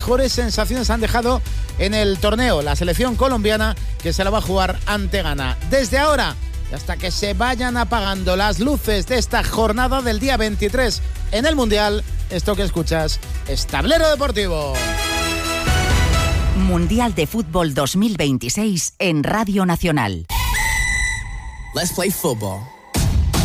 mejores sensaciones han dejado en el torneo. La selección colombiana que se la va a jugar ante Ghana. Desde ahora y hasta que se vayan apagando las luces de esta jornada del día 23 en el Mundial, esto que escuchas es Tablero Deportivo. Mundial de Fútbol 2026 en Radio Nacional. Let's play football.